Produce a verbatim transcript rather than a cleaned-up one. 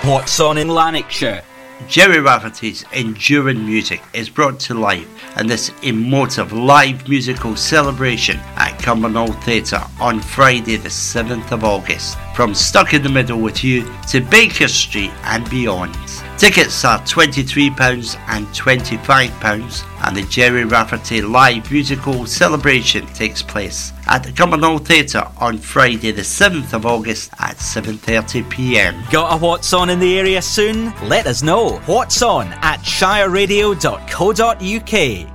What's on in Lanarkshire? Gerry Rafferty's Enduring Music is brought to life in this emotive live musical celebration at Cumbernauld Theatre on Friday the seventh of August. From Stuck in the Middle with You to Baker Street and beyond. Tickets are twenty-three pounds and twenty-five pounds, and the Gerry Rafferty live musical celebration takes place at the Cumbernauld Theatre on Friday the seventh of August at seven thirty p m. Got a What's On in the area soon? Let us know. What's On at shire radio dot co dot uk.